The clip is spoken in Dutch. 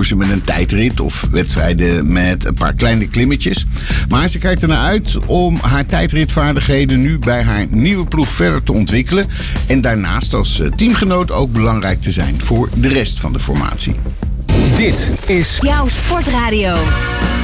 koersen met een tijdrit of wedstrijden met een paar kleine klimmetjes. Maar ze kijkt ernaar uit om haar tijdritvaardigheden nu bij haar nieuwe ploeg verder te ontwikkelen. En daarnaast als teamgenoot ook belangrijk te zijn voor de rest van de formatie. Dit is jouw Sportradio.